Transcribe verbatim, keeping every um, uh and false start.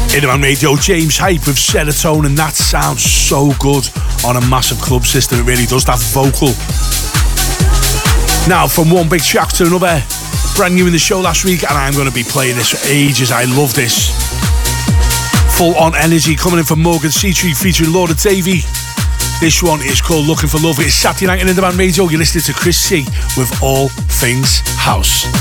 In the radio, James Hype with Serotonin. That sounds so good on a massive club system. It really does, that vocal. Now, from one big track to another, brand new in the show last week, and I'm going to be playing this for ages. I love this. Full on energy coming in from Morgan Seatree featuring Laura Davey. This one is called Looking for Love. It's Saturday night in Indie Radio. You're listening to Chris C with All Things House.